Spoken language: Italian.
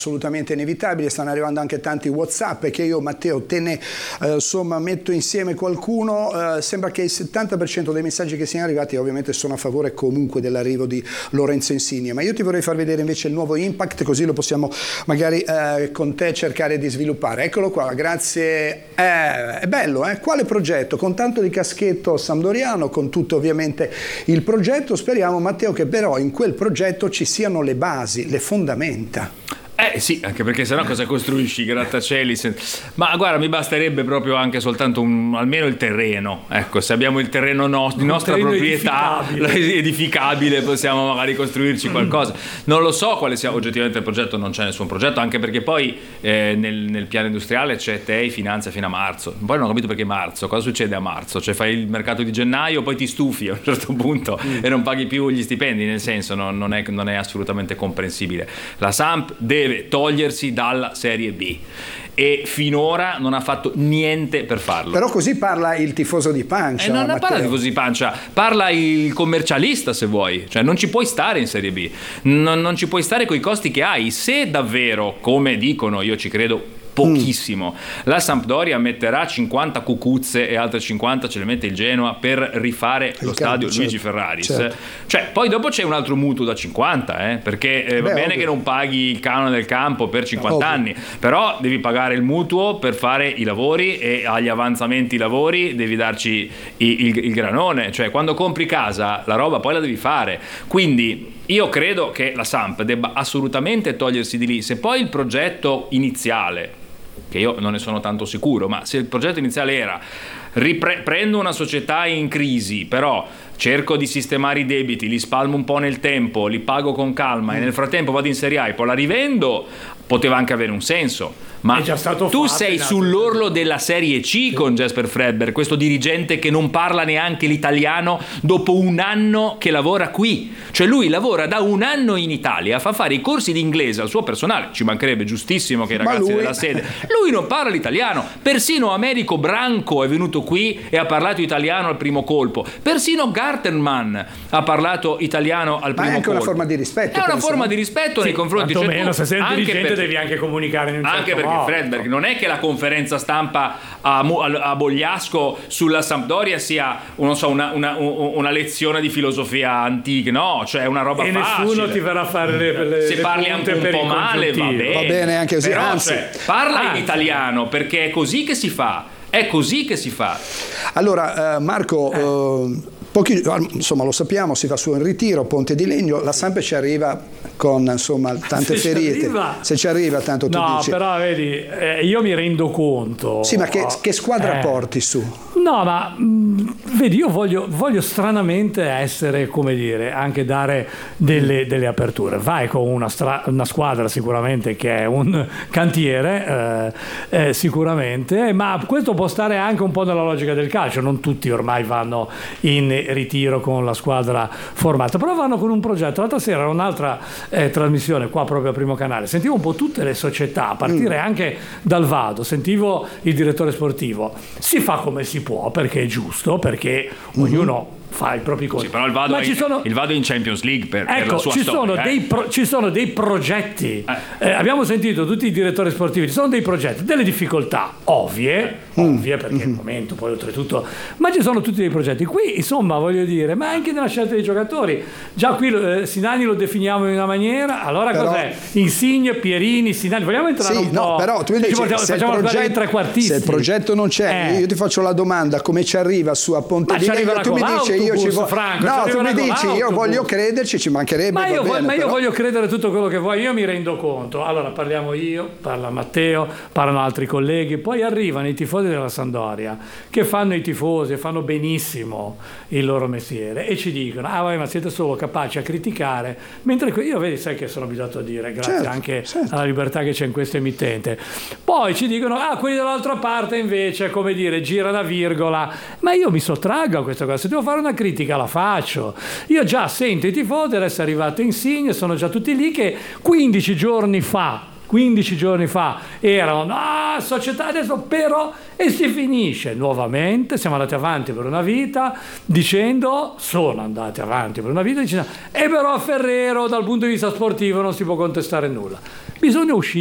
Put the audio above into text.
assolutamente inevitabile. Stanno arrivando anche tanti WhatsApp che io, Matteo, te ne metto insieme qualcuno. Sembra che il 70% dei messaggi che siano arrivati ovviamente sono a favore comunque dell'arrivo di Lorenzo Insigne, ma io ti vorrei far vedere invece il nuovo Impact, così lo possiamo magari con te cercare di sviluppare. Eccolo qua, grazie. È bello, quale progetto? Con tanto di caschetto sampdoriano, con tutto ovviamente il progetto. Speriamo, Matteo, che però in quel progetto ci siano le basi, le fondamenta. Sì, anche perché sennò cosa costruisci? Grattacieli? Ma guarda, mi basterebbe proprio anche soltanto almeno il terreno. Ecco, se abbiamo il terreno di nostra proprietà edificabile, possiamo magari costruirci qualcosa. Non lo so quale sia oggettivamente il progetto, non c'è nessun progetto, anche perché poi nel piano industriale c'è TEI finanzia fino a marzo. Poi non ho capito perché marzo, cosa succede a marzo? Cioè fai il mercato di gennaio, poi ti stufi a un certo punto e non paghi più gli stipendi, nel senso non è assolutamente comprensibile. La Samp deve togliersi dalla Serie B e finora non ha fatto niente per farlo. Però così parla il tifoso di pancia. Non parla il tifoso di pancia, parla il commercialista, se vuoi. Cioè non ci puoi stare in Serie B, non ci puoi stare coi costi che hai. Se davvero, come dicono, io ci credo pochissimo, la Sampdoria metterà 50 cucuzze e altre 50 ce le mette il Genoa per rifare lo stadio Luigi Ferraris, cioè poi dopo c'è un altro mutuo da 50 perché va bene che non paghi il canone del campo per 50 anni, però devi pagare il mutuo per fare i lavori e agli avanzamenti lavori devi darci il granone, cioè quando compri casa la roba poi la devi fare, quindi io credo che la Samp debba assolutamente togliersi di lì. Se poi il progetto iniziale, che io non ne sono tanto sicuro, ma se il progetto iniziale era prendo una società in crisi, però cerco di sistemare i debiti, li spalmo un po' nel tempo, li pago con calma e nel frattempo vado in Serie A e poi la rivendo, poteva anche avere un senso. Ma tu sei sull'orlo della Serie C con Jesper Fredberg, questo dirigente che non parla neanche l'italiano dopo un anno che lavora qui. Cioè lui lavora da un anno in Italia, fa fare i corsi di inglese al suo personale, ci mancherebbe, giustissimo che i ragazzi della sede. Lui non parla l'italiano, persino Americo Branco è venuto qui e ha parlato italiano al primo colpo, persino Gartenman ha parlato italiano al primo colpo. Ma è anche una forma di rispetto. È una forma di rispetto nei confronti. Quantomeno, se sei un dirigente devi anche comunicare in un certo modo. Anche perché Fredberg non è che la conferenza stampa a Bogliasco sulla Sampdoria sia una lezione di filosofia antica, no, cioè una roba facile. E nessuno ti verrà a fare se parli anche un po' male va bene anche così. Però, parla in italiano, perché è così che si fa. Allora Marco, insomma lo sappiamo, si va su in ritiro, Ponte di Legno, la Samp ci arriva con tante ferite, se ci arriva tanto tu dici. No, però vedi, io mi rendo conto. Sì, ma che squadra porti su? No, ma vedi, io voglio stranamente essere, come dire, anche dare delle aperture. Vai con una squadra sicuramente che è un cantiere, sicuramente, ma questo può stare anche un po' nella logica del calcio. Non tutti ormai vanno in ritiro con la squadra formata, però vanno con un progetto. L'altra sera era un'altra trasmissione qua proprio a Primo Canale, sentivo un po' tutte le società a partire anche dal Vado, sentivo il direttore sportivo, si fa come si può perché è giusto, perché ognuno fa i propri conti. Sì, però il Vado è in Champions League per la sua storia. Ci sono dei progetti. Abbiamo sentito tutti i direttori sportivi, ci sono dei progetti, delle difficoltà ovvie perché il momento poi oltretutto, ma ci sono tutti dei progetti. Qui insomma voglio dire, ma anche nella scelta dei giocatori, già qui Sinani lo definiamo in una maniera, allora però, cos'è? Insigne, Pierini, Sinani, vogliamo entrare un po'? Però tu mi dici, se il progetto non c'è, io ti faccio la domanda, come ci arriva su a Ponte di Legno, tu mi dici io ci voglio, no, tu mi dici io voglio crederci, ci mancherebbe, ma io voglio credere tutto quello che vuoi, io mi rendo conto. Allora parliamo io, parla Matteo, parlano altri colleghi, poi arrivano i tifosi della Sampdoria che fanno i tifosi e fanno benissimo il loro mestiere e ci dicono ma siete solo capaci a criticare, mentre io vedi, sai che sono abituato a dire, grazie anche alla libertà che c'è in questo emittente, poi ci dicono quelli dall'altra parte invece, come dire, gira una virgola, ma io mi sottraggo a questa cosa, se devo fare una critica la faccio. Io già sento i tifosi, adesso è arrivato Insigne, sono già tutti lì che 15 giorni fa 15 giorni fa erano società adesso però, e si finisce nuovamente, siamo andati avanti per una vita dicendo però a Ferrero dal punto di vista sportivo non si può contestare nulla. Bisogna uscire